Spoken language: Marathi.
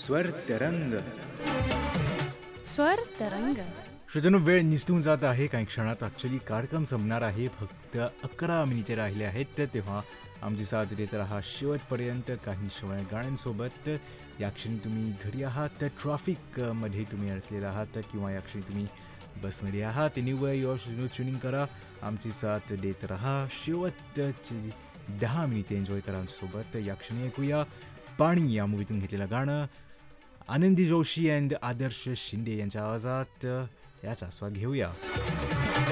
स्वर तरंग. स्वर तरंग. श्रोत्यांनो, वेळ निसटून जात आहे. काही क्षणात ॲक्च्युली कार्यक्रम संपणार आहे. फक्त 11 मिनिटे राहिले आहेत. तेव्हा आमची साथ देत राहा शेवटपर्यंत काही शिवाय गाण्यांसोबत. या क्षणी तुम्ही घरी आहात, ट्रॅफिकमध्ये तुम्ही अडकलेला आहात, किंवा या क्षणी तुम्ही बसमध्ये आहात, निव्वळ युअर ट्युनिंग करा. आमची साथ देत राहा. शेवटची 10 मिनिटे एन्जॉय करा आमच्यासोबत. या क्षणी ऐकूया पाणी या मूवीतून घेतलेलं गाणं. आनंदी जोशी अँड आदर्श शिंदे यांच्या आवाजात याचा आस्वाद घेऊया.